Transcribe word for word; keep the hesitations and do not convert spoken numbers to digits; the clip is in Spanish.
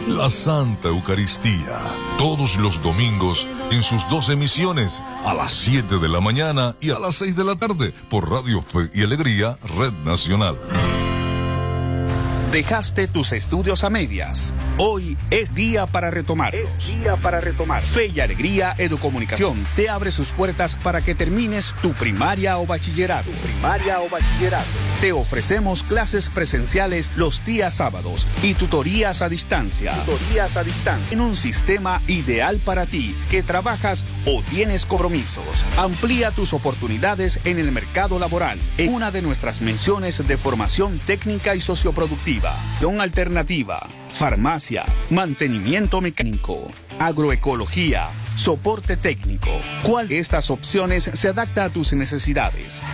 la Santa Eucaristía, todos los domingos en sus dos emisiones, a las siete de la mañana y a las seis de la tarde, por Radio Fe y Alegría, Red Nacional. ¿Dejaste tus estudios a medias? Hoy es día para retomarlos. Es día para retomar. Fe y Alegría Educomunicación te abre sus puertas para que termines tu primaria o bachillerato. Primaria o bachillerato. Te ofrecemos clases presenciales los días sábados y tutorías a distancia. Tutorías a distancia. En un sistema ideal para ti, que trabajas o tienes compromisos. Amplía tus oportunidades en el mercado laboral en una de nuestras menciones de formación técnica y socioproductiva. Son alternativa, farmacia, mantenimiento mecánico, agroecología, soporte técnico. ¿Cuál de estas opciones se adapta a tus necesidades?